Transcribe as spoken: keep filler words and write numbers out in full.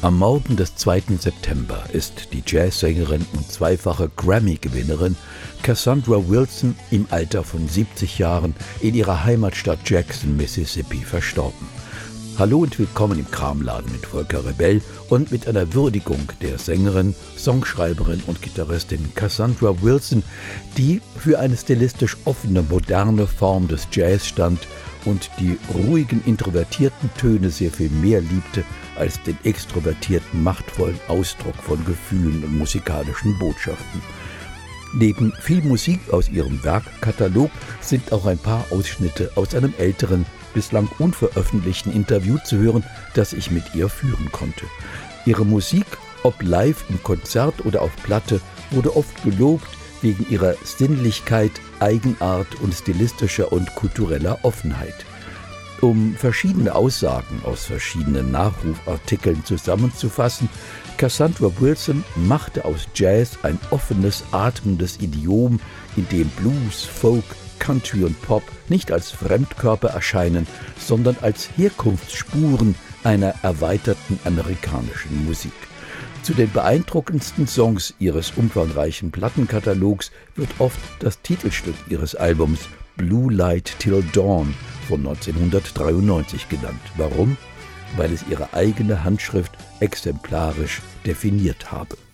Am Morgen des zweiten September ist die Jazzsängerin und zweifache Grammy-Gewinnerin Cassandra Wilson im Alter von siebzig Jahren in ihrer Heimatstadt Jackson, Mississippi, verstorben. Hallo und willkommen im Kramladen mit Volker Rebell und mit einer Würdigung der Sängerin, Songschreiberin und Gitarristin Cassandra Wilson, die für eine stilistisch offene, moderne Form des Jazz stand und die ruhigen, introvertierten Töne sehr viel mehr liebte als den extrovertierten, machtvollen Ausdruck von Gefühlen und musikalischen Botschaften. Neben viel Musik aus ihrem Werkkatalog sind auch ein paar Ausschnitte aus einem älteren, bislang unveröffentlichten Interview zu hören, das ich mit ihr führen konnte. Ihre Musik, ob live im Konzert oder auf Platte, wurde oft gelobt wegen ihrer Sinnlichkeit, Eigenart und stilistischer und kultureller Offenheit. Um verschiedene Aussagen aus verschiedenen Nachrufartikeln zusammenzufassen: Cassandra Wilson machte aus Jazz ein offenes, atmendes Idiom, in dem Blues, Folk, Country und Pop nicht als Fremdkörper erscheinen, sondern als Herkunftsspuren einer erweiterten amerikanischen Musik. Zu den beeindruckendsten Songs ihres umfangreichen Plattenkatalogs wird oft das Titelstück ihres Albums Blue Light Till Dawn von neunzehnhundertdreiundneunzig genannt. Warum? Weil es ihre eigene Handschrift exemplarisch definiert habe.